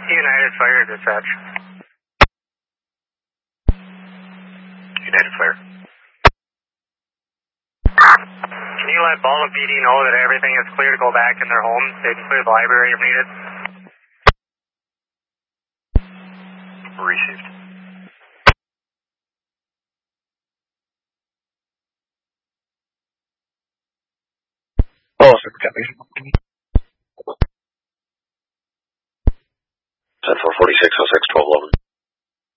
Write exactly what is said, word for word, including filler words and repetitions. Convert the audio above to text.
United Fire dispatch. United Fire. Can you let Baldwin P D know that everything is clear to go back in their homes? They can clear the library if needed. Received. Oh, sir, copy. ten four forty-six oh six.